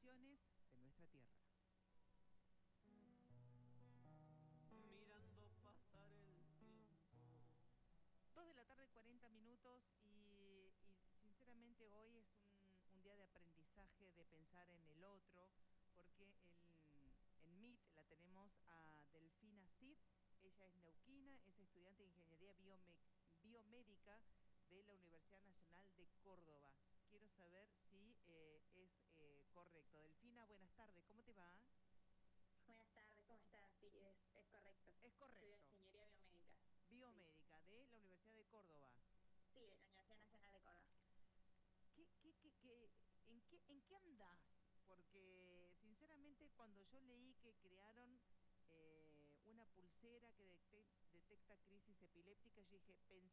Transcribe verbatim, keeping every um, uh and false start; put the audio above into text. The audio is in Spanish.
tradiciones de nuestra tierra. Mirando pasar el tiempo. Dos de la tarde, cuarenta minutos, y, y sinceramente hoy es un, un día de aprendizaje, de pensar en el otro, porque el, en M I T la tenemos a Delfina Cid. Ella es neuquina, es estudiante de Ingeniería Biome- Biomédica de la Universidad Nacional de Córdoba. Quiero saber si eh, es eh, correcto. Delfina, buenas tardes, ¿cómo te va? Buenas tardes, ¿cómo están? Sí, es, es correcto. Es correcto. Estudio Ingeniería Biomédica. Biomédica de la Universidad de Córdoba. Sí, en la Universidad Nacional de Córdoba. ¿Qué, qué, qué, qué, en, qué, ¿En qué andás? Porque sinceramente cuando yo leí que crearon eh, una pulsera que detec- detecta crisis epilépticas, yo dije, pensé